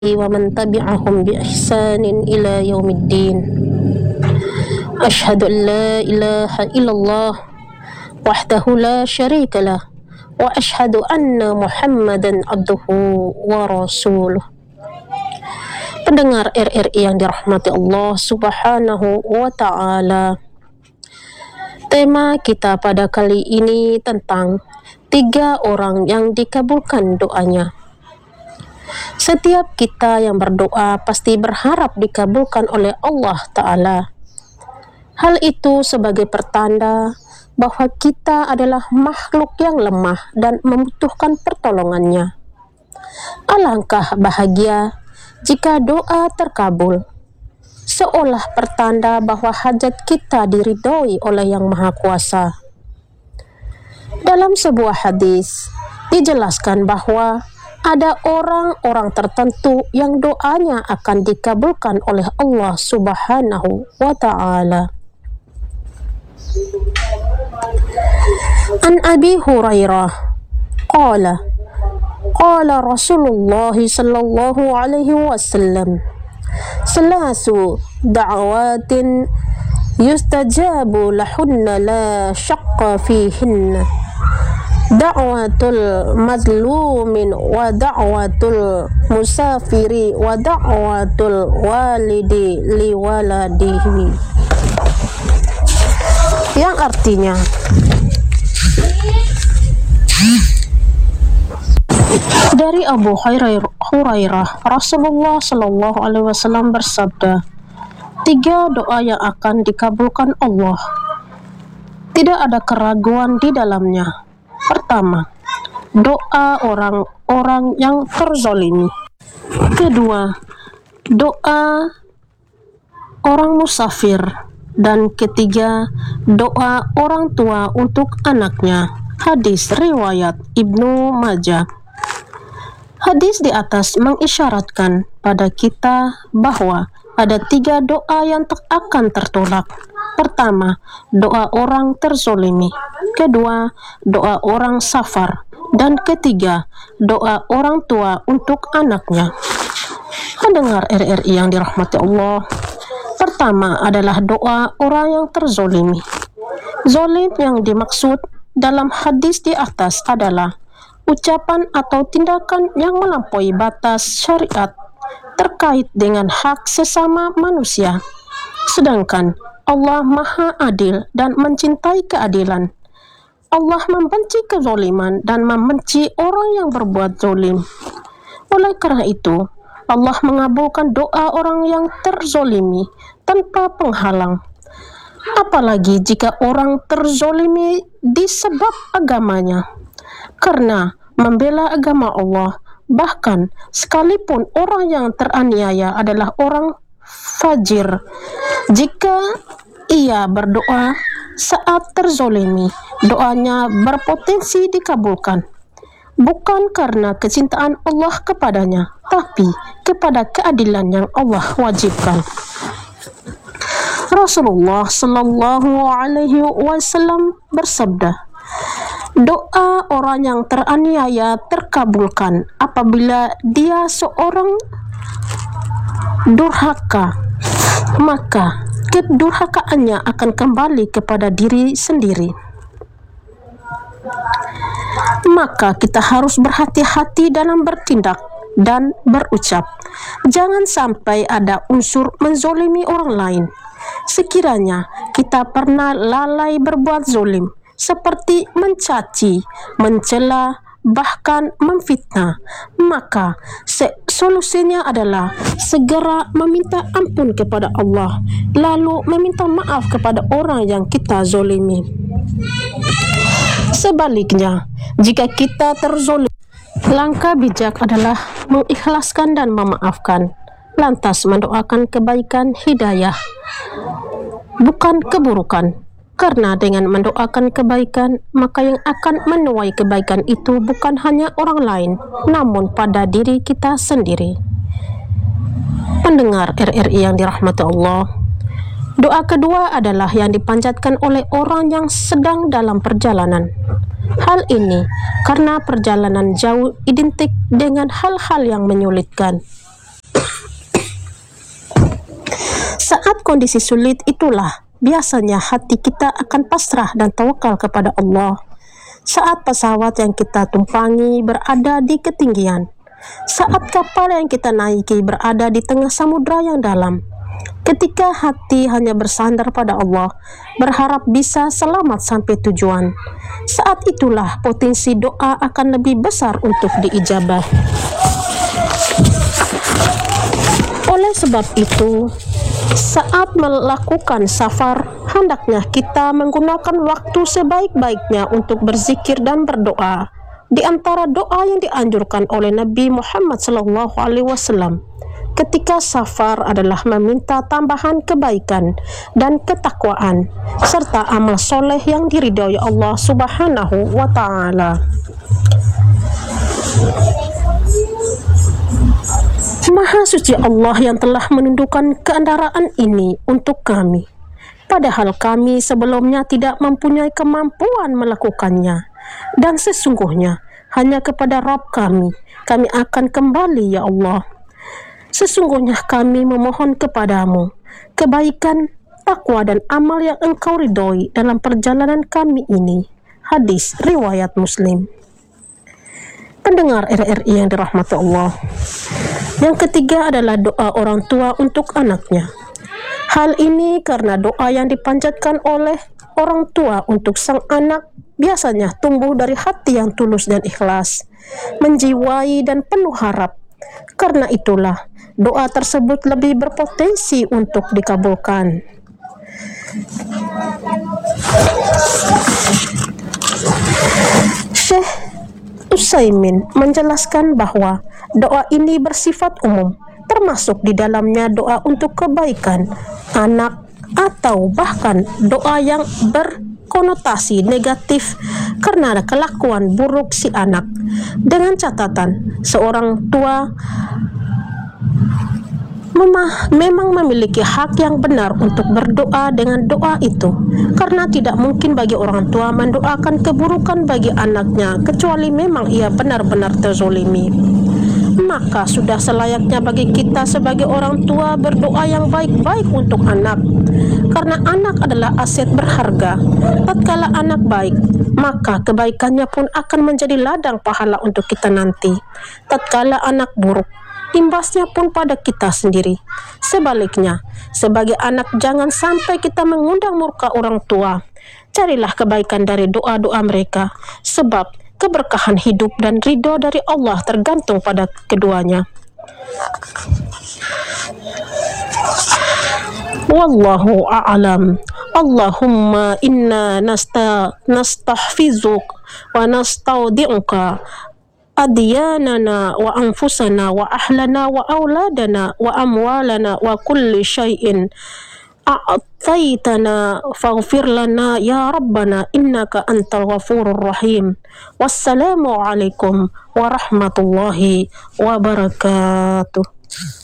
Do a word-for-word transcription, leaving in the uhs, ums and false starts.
ومن تبعهم بإحسان إلى يوم الدين. أشهد أن لا إله إلا الله وحده لا شريك له وأشهد أن محمدا عبده ورسوله. Pendengar R R I yang dirahmati Allah Subhanahu wa Ta'ala, tema kita pada kali ini tentang tiga orang yang dikabulkan doanya. Setiap kita yang berdoa pasti berharap dikabulkan oleh Allah Ta'ala. Hal itu sebagai pertanda bahwa kita adalah makhluk yang lemah dan membutuhkan pertolongannya. Alangkah bahagia jika doa terkabul, seolah pertanda bahwa hajat kita diridhoi oleh Yang Maha Kuasa. Dalam sebuah hadis dijelaskan bahwa ada orang-orang tertentu yang doanya akan dikabulkan oleh Allah Subhanahu wa Ta'ala. An Abi Hurairah qala qala Rasulullah sallallahu alaihi wasallam salasu da'awatin yustajabu lahunna la syaqqa fihinna da'watul mazlumin wa da'watul musafiri wa da'watul walidi liwaladihi, yang artinya dari Abu Hurairah, Rasulullah Shallallahu Alaihi Wasallam bersabda, tiga doa yang akan dikabulkan Allah, tidak ada keraguan di dalamnya. Pertama, doa orang-orang yang terzalimi. Kedua, doa orang musafir. Dan ketiga, doa orang tua untuk anaknya. Hadis riwayat Ibnu Majah. Hadis di atas mengisyaratkan pada kita bahwa ada tiga doa yang tak akan tertolak. Pertama, doa orang terzolimi. Kedua, doa orang safar. Dan ketiga, doa orang tua untuk anaknya. Pendengar R R I yang dirahmati Allah, pertama adalah doa orang yang terzolimi. Zolim yang dimaksud dalam hadis di atas adalah ucapan atau tindakan yang melampaui batas syariat terkait dengan hak sesama manusia. Sedangkan Allah Maha Adil dan mencintai keadilan. Allah membenci kezaliman dan membenci orang yang berbuat zalim. Oleh karena itu, Allah mengabulkan doa orang yang terzolimi tanpa penghalang. Apalagi jika orang terzolimi disebab agamanya. Karena membela agama Allah, bahkan sekalipun orang yang teraniaya adalah orang fajir, jika ia berdoa saat terzolimi, doanya berpotensi dikabulkan, bukan karena kecintaan Allah kepadanya, tapi kepada keadilan yang Allah wajibkan. Rasulullah Sallallahu Alaihi Wasallam bersabda, doa orang yang teraniaya terkabulkan apabila dia seorang durhaka, maka kedurhakaannya akan kembali kepada diri sendiri. Maka kita harus berhati-hati dalam bertindak dan berucap. Jangan sampai ada unsur menzolimi orang lain. Sekiranya kita pernah lalai berbuat zolim, seperti mencaci, mencela, bahkan memfitnah, maka solusinya adalah segera meminta ampun kepada Allah, lalu meminta maaf kepada orang yang kita zolimi. Sebaliknya, jika kita terzolimi, langkah bijak adalah mengikhlaskan dan memaafkan, lantas mendoakan kebaikan hidayah, bukan keburukan. Karena dengan mendoakan kebaikan, maka yang akan menuai kebaikan itu bukan hanya orang lain, namun pada diri kita sendiri. Pendengar R R I yang dirahmati Allah, doa kedua adalah yang dipanjatkan oleh orang yang sedang dalam perjalanan. Hal ini karena perjalanan jauh identik dengan hal-hal yang menyulitkan. Saat kondisi sulit itulah biasanya hati kita akan pasrah dan tawakal kepada Allah. Saat pesawat yang kita tumpangi berada di ketinggian, saat kapal yang kita naiki berada di tengah samudra yang dalam, ketika hati hanya bersandar pada Allah, berharap bisa selamat sampai tujuan, saat itulah potensi doa akan lebih besar untuk diijabah. Oleh sebab itu, saat melakukan safar, hendaknya kita menggunakan waktu sebaik-baiknya untuk berzikir dan berdoa. Di antara doa yang dianjurkan oleh Nabi Muhammad shallallahu alaihi wasallam ketika safar adalah meminta tambahan kebaikan dan ketakwaan serta amal soleh yang diridhoi Allah Subhanahu wa ta'ala. Maha suci Allah yang telah menundukkan kendaraan ini untuk kami, padahal kami sebelumnya tidak mempunyai kemampuan melakukannya. Dan sesungguhnya hanya kepada Rabb kami, kami akan kembali ya Allah. Sesungguhnya kami memohon kepadamu kebaikan, takwa dan amal yang engkau ridhoi dalam perjalanan kami ini. Hadis riwayat Muslim. Pendengar R R I yang dirahmati Allah, yang ketiga adalah doa orang tua untuk anaknya. Hal ini karena doa yang dipanjatkan oleh orang tua untuk sang anak biasanya tumbuh dari hati yang tulus dan ikhlas, menjiwai dan penuh harap. Karena itulah doa tersebut lebih berpotensi untuk dikabulkan. Syekh Utsaimin menjelaskan bahwa doa ini bersifat umum, termasuk di dalamnya doa untuk kebaikan anak atau bahkan doa yang berkonotasi negatif karena ada kelakuan buruk si anak, dengan catatan seorang tua Memah, memang memiliki hak yang benar untuk berdoa dengan doa itu, karena tidak mungkin bagi orang tua mendoakan keburukan bagi anaknya kecuali memang ia benar-benar terzolimi. Maka sudah selayaknya bagi kita sebagai orang tua berdoa yang baik-baik untuk anak, karena anak adalah aset berharga. Tatkala anak baik, maka kebaikannya pun akan menjadi ladang pahala untuk kita nanti. Tatkala anak buruk, imbasnya pun pada kita sendiri. Sebaliknya, sebagai anak jangan sampai kita mengundang murka orang tua. Carilah kebaikan dari doa-doa mereka, sebab keberkahan hidup dan ridho dari Allah tergantung pada keduanya. Wallahu a'lam. Allahumma inna nasta nastahfizuk wa nastaudi'uka adyanana wa anfusana wa ahlana wa auladana wa amwalana wa kulli syai'in a'taitana faghfir lana ya rabbana innaka antal ghafurur rahim. Wassalamu alaikum warahmatullahi wabarakatuh.